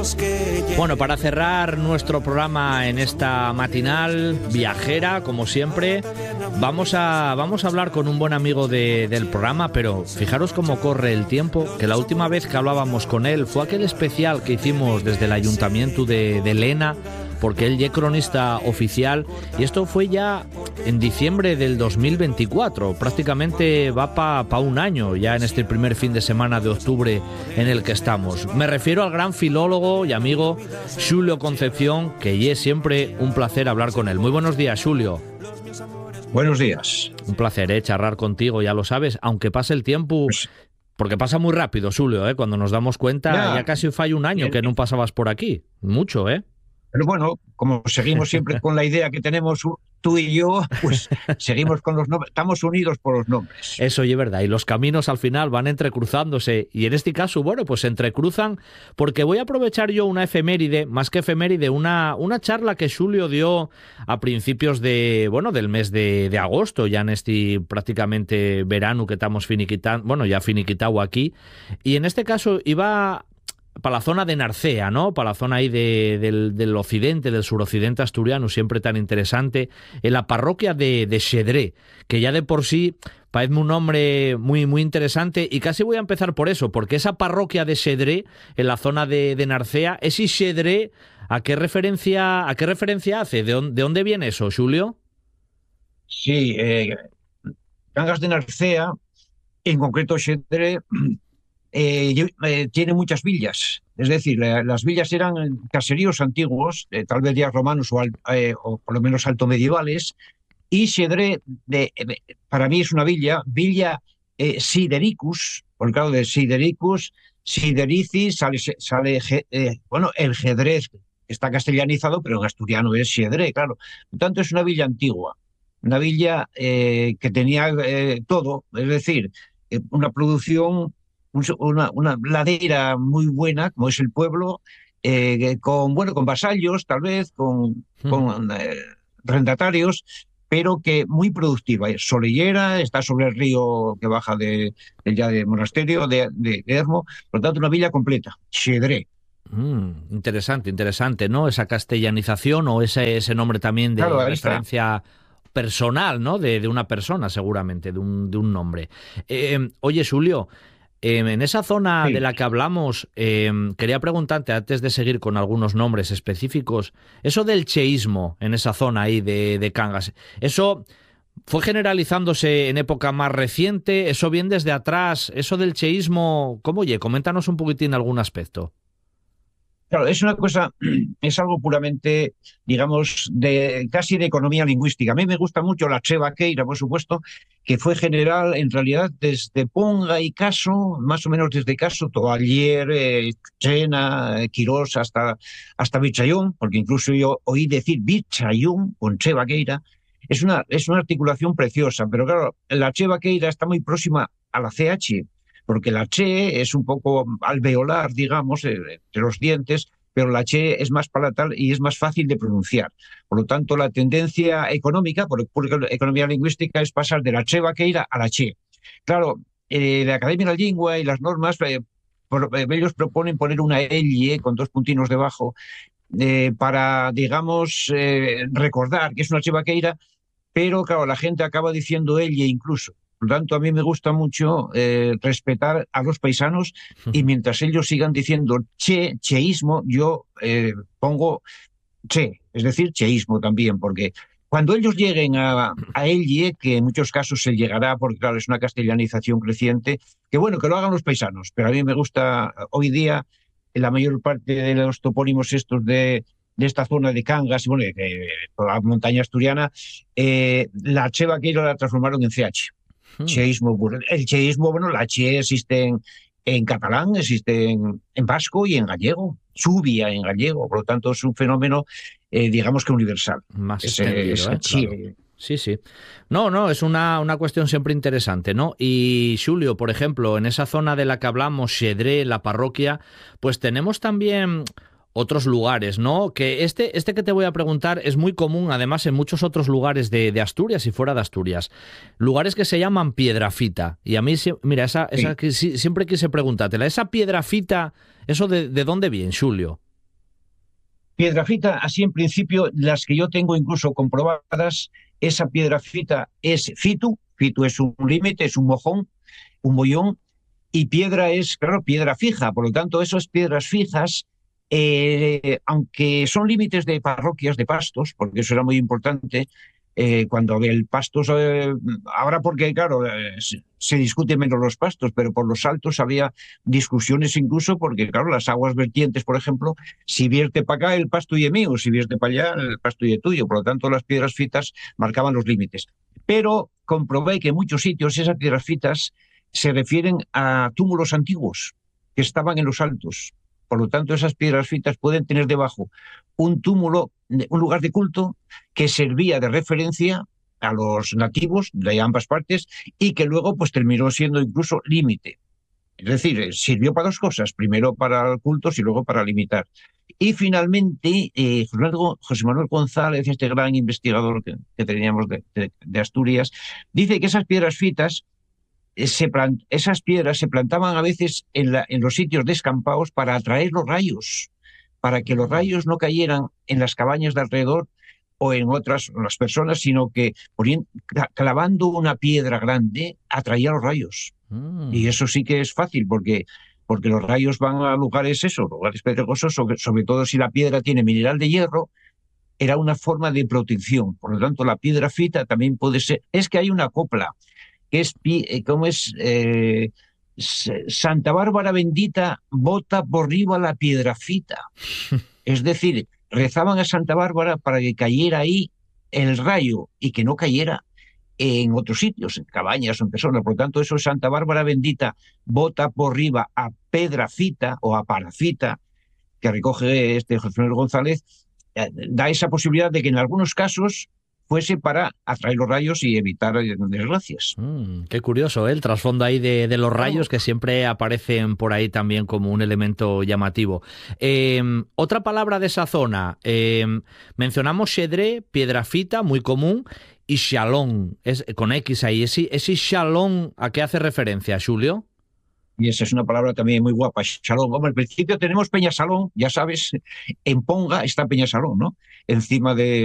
Bueno, para cerrar nuestro programa en esta matinal viajera, como siempre, vamos a hablar con un buen amigo del programa, pero fijaros cómo corre el tiempo, que la última vez que hablábamos con él fue aquel especial que hicimos desde el Ayuntamiento de Lena, porque él ya es cronista oficial, y esto fue ya en diciembre del 2024, prácticamente va para un año ya en este primer fin de semana de octubre en el que estamos. Me refiero al gran filólogo y amigo Xulio Concepción, que es siempre un placer hablar con él. Muy buenos días, Xulio. Buenos días. Un placer, charlar contigo, ya lo sabes, aunque pase el tiempo... Porque pasa muy rápido, Xulio, cuando nos damos cuenta, ya casi falla un año que no pasabas por aquí. Mucho, Pero bueno, como seguimos siempre con la idea que tenemos tú y yo, pues seguimos con los nombres, estamos unidos por los nombres. Eso es verdad, y los caminos al final van entrecruzándose, y en este caso, bueno, pues se entrecruzan, porque voy a aprovechar yo una efeméride, más que efeméride, una charla que Xulio dio a principios del mes de agosto, ya en este prácticamente verano que estamos finiquitando, ya finiquitado aquí, y en este caso iba... para la zona de Narcea, ¿no? Para la zona ahí del occidente, del suroccidente asturiano, siempre tan interesante, en la parroquia de Xedré, que ya de por sí parece un nombre muy, muy interesante, y casi voy a empezar por eso, porque esa parroquia de Xedré, en la zona de Narcea, ese Xedré, ¿a qué referencia hace? ¿De dónde viene eso, Xulio? Sí, Cangas de Narcea, en concreto Xedré, tiene muchas villas, es decir, las villas eran caseríos antiguos, tal vez ya romanos o por lo menos alto medievales, y Xedré para mí es una villa Sidericus, porque claro, de Sidericus, Siderici sale el Jedrez está castellanizado, pero en asturiano es Xedré, claro. Por tanto, es una villa antigua, una villa que tenía todo, es decir, una producción, una ladera muy buena, como es el pueblo, con vasallos, tal vez, con rendatarios, pero que muy productiva. Es solellera, está sobre el río que baja de monasterio de Ermo, por lo tanto, una villa completa, Xedré. Interesante, ¿no? Esa castellanización o ese nombre también de referencia personal, ¿no? De una persona, seguramente, de un nombre. Oye, Xulio, en esa zona de la que hablamos, quería preguntarte, antes de seguir con algunos nombres específicos, eso del cheísmo en esa zona ahí de Cangas, ¿eso fue generalizándose en época más reciente? ¿Eso viene desde atrás? ¿Eso del cheísmo? ¿Cómo oye? Coméntanos un poquitín algún aspecto. Claro, es una cosa, es algo puramente, digamos, casi de economía lingüística. A mí me gusta mucho la Che Vaqueira, por supuesto, que fue general, en realidad, desde Ponga y Caso, más o menos desde Caso, Toallier, Chena, Quirós, hasta Vichayón, porque incluso yo oí decir Vichayón con Che Vaqueira. Es una articulación preciosa, pero claro, la Che Vaqueira está muy próxima a la CH, porque la che es un poco alveolar, digamos, entre los dientes, pero la che es más palatal y es más fácil de pronunciar. Por lo tanto, la tendencia económica, por economía lingüística, es pasar de la che vaqueira a la che. Claro, la Academia de la Lengua y las normas, ellos proponen poner una elle con dos puntinos debajo para, digamos, recordar que es una che vaqueira, pero claro, la gente acaba diciendo elle incluso. Por lo tanto, a mí me gusta mucho respetar a los paisanos, y mientras ellos sigan diciendo cheísmo, yo pongo che, es decir, cheísmo también, porque cuando ellos lleguen a elle, que en muchos casos se llegará, porque claro, es una castellanización creciente, que bueno, que lo hagan los paisanos, pero a mí me gusta hoy día la mayor parte de los topónimos estos de esta zona de Cangas, y bueno, de la montaña asturiana, la che vaqueira la transformaron en CH. Cheísmo, el cheísmo, la che existe en catalán, existe en vasco y en gallego, chubia en gallego, por lo tanto es un fenómeno, digamos que universal. Más extendido, claro. Sí. No, es una cuestión siempre interesante, ¿no? Y Xulio, por ejemplo, en esa zona de la que hablamos, Xedré, la parroquia, pues tenemos también otros lugares, ¿no? Que este que te voy a preguntar es muy común, además, en muchos otros lugares de Asturias y fuera de Asturias. Lugares que se llaman Piedrafita. Y a mí, mira, esa siempre quise preguntártela. ¿Esa Piedrafita, eso de dónde viene, Xulio? Piedrafita, así en principio, las que yo tengo incluso comprobadas, esa piedrafita es fitu, fitu es un límite, es un mojón, un mollón, y piedra es, claro, piedra fija. Por lo tanto, esas piedras fijas, aunque son límites de parroquias, de pastos, porque eso era muy importante, cuando el pastos, ahora porque, claro, se discuten menos los pastos, pero por los altos había discusiones incluso porque, claro, las aguas vertientes, por ejemplo, si vierte para acá el pasto y es mío, si vierte para allá el pasto y es tuyo. Por lo tanto, las piedras fitas marcaban los límites. Pero comprobé que en muchos sitios esas piedras fitas se refieren a túmulos antiguos que estaban en los altos. Por lo tanto, esas piedras fitas pueden tener debajo un túmulo, un lugar de culto que servía de referencia a los nativos de ambas partes y que luego pues terminó siendo incluso límite. Es decir, sirvió para dos cosas, primero para cultos y luego para limitar. Y finalmente, José Manuel González, este gran investigador que teníamos de Asturias, dice que esas piedras fitas esas piedras se plantaban a veces en los sitios descampados para atraer los rayos, para que los rayos no cayeran en las cabañas de alrededor o en otras las personas, sino que clavando una piedra grande atraía los rayos. Y eso sí que es fácil, porque los rayos van a lugares lugares pedregosos, sobre todo si la piedra tiene mineral de hierro, era una forma de protección. Por lo tanto, la piedra fita también puede ser. Es que hay una copla que es, ¿cómo es? Santa Bárbara bendita, bota por arriba la piedrafita. Es decir, rezaban a Santa Bárbara para que cayera ahí el rayo y que no cayera en otros sitios, en cabañas o en personas. Por lo tanto, eso es Santa Bárbara bendita, bota por arriba a pedrafita o a parafita, que recoge este José Manuel González, da esa posibilidad de que en algunos casos fuese para atraer los rayos y evitar desgracias. Qué curioso, ¿eh? El trasfondo ahí de los rayos que siempre aparecen por ahí también como un elemento llamativo. Otra palabra de esa zona, mencionamos xedré, piedrafita, muy común, y xalón, con X ahí. ¿Ese xalón a qué hace referencia, Xulio? Y esa es una palabra también muy guapa, Salón. Como al principio tenemos Peñasalón, ya sabes, en Ponga está Peñasalón, ¿no? Encima de